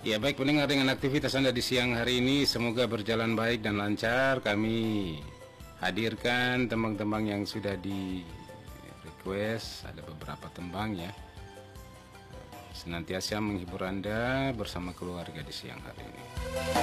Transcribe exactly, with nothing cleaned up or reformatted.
Ya baik pendengar, dengan aktivitas Anda di siang hari ini semoga berjalan baik dan lancar. Kami hadirkan tembang-tembang yang sudah di request, ada beberapa tembang ya. Senantiasa menghibur Anda bersama keluarga di siang hari ini.